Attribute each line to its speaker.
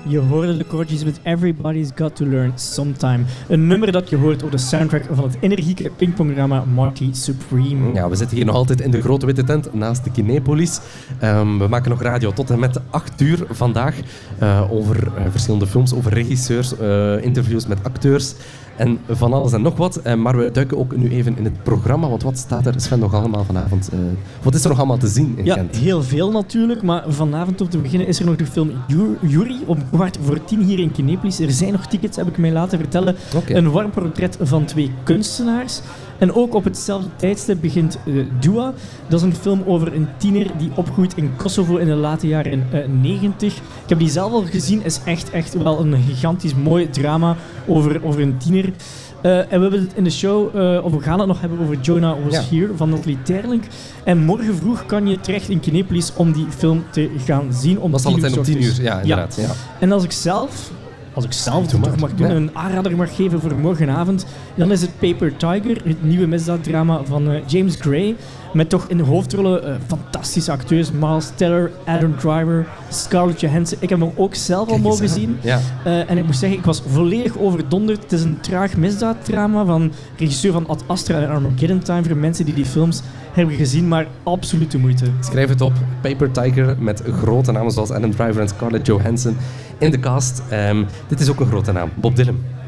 Speaker 1: Je hoorde de koortjes met Everybody's Got to Learn Sometime. Een nummer dat je hoort op de soundtrack van het energieke pingpongramma Marty Supreme.
Speaker 2: Ja, we zitten hier nog altijd in de grote witte tent naast de Kinepolis. We maken nog radio tot en met 8 uur vandaag over verschillende films, over regisseurs, interviews met acteurs en van alles en nog wat. Maar we duiken ook nu even in het programma, want wat staat er, Sven, nog allemaal vanavond? Wat is er nog allemaal te zien in Gent?
Speaker 1: Ja, heel veel natuurlijk, maar vanavond om te beginnen is er nog de film Jury om 9:15 hier in Kinepolis. Er zijn nog tickets, heb ik mij laten vertellen.
Speaker 2: Okay.
Speaker 1: Een warm portret van 2 kunstenaars. En ook op hetzelfde tijdstip begint Dua. Dat is een film over een tiener die opgroeit in Kosovo in de late jaren 90. Ik heb die zelf al gezien. Is echt wel een gigantisch mooi drama over een tiener. En we hebben het in de show, of we gaan het nog hebben over Jonah Was Here van Nathalie Terlink. En morgen vroeg kan je terecht in Kinepolis om die film te gaan zien.
Speaker 2: Dat zal het zijn om 10 uur, ja, inderdaad. Ja.
Speaker 1: En als ik zelf het toch mag doen, een aanrader mag geven voor morgenavond, dan is het Paper Tiger, het nieuwe misdaaddrama van James Gray. Met toch in de hoofdrollen fantastische acteurs. Miles Teller, Adam Driver, Scarlett Johansson. Ik heb hem ook zelf al mogen zien.
Speaker 2: Ja.
Speaker 1: En ik moet zeggen, ik was volledig overdonderd. Het is een traag misdaaddrama van regisseur van Ad Astra en Armageddon Time. Voor mensen die films hebben gezien, maar absoluut de moeite.
Speaker 2: Schrijf het op. Paper Tiger met grote namen zoals Adam Driver en Scarlett Johansson in de cast. Dit is ook een grote naam. Bob Dylan.